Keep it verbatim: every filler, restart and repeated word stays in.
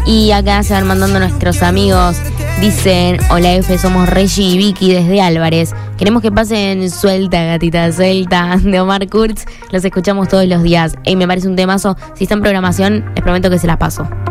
Y acá se van mandando nuestros amigos. Dicen, hola F, somos Reggie y Vicky desde Álvarez. Queremos que pasen Suelta, gatita, suelta, de Omar Kurz. Los escuchamos todos los días. Y me parece un temazo. Si está en programación, les prometo que se las paso.